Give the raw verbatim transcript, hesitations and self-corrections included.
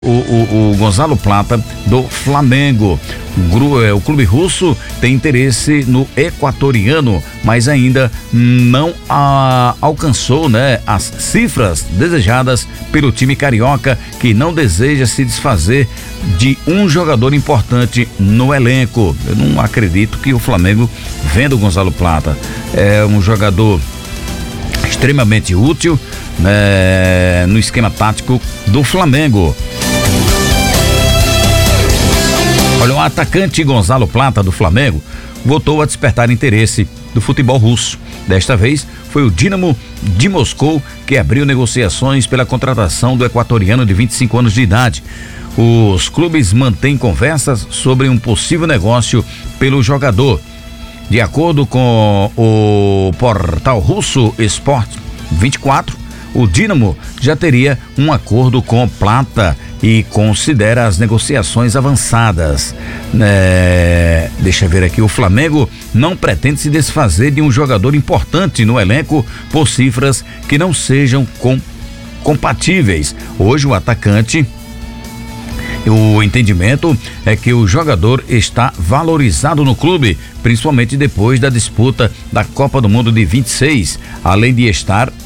O, o, o Gonzalo Plata do Flamengo. O, o clube russo tem interesse no equatoriano, mas ainda não a, alcançou, né, as cifras desejadas pelo time carioca, que não deseja se desfazer de um jogador importante no elenco. Eu não acredito que o Flamengo venda o Gonzalo Plata. É um jogador extremamente útil, né, no esquema tático do Flamengo. Olha, o atacante Gonzalo Plata do Flamengo voltou a despertar interesse do futebol russo. Desta vez foi o Dinamo de Moscou que abriu negociações pela contratação do equatoriano de vinte e cinco anos de idade. Os clubes mantêm conversas sobre um possível negócio pelo jogador. De acordo com o portal russo Sport vinte e quatro, o Dinamo já teria um acordo com Plata e considera as negociações avançadas. É, deixa eu ver aqui, o Flamengo não pretende se desfazer de um jogador importante no elenco por cifras que não sejam com, compatíveis. Hoje o atacante, o entendimento é que o jogador está valorizado no clube, principalmente depois da disputa da Copa do Mundo de vinte e seis, além de estar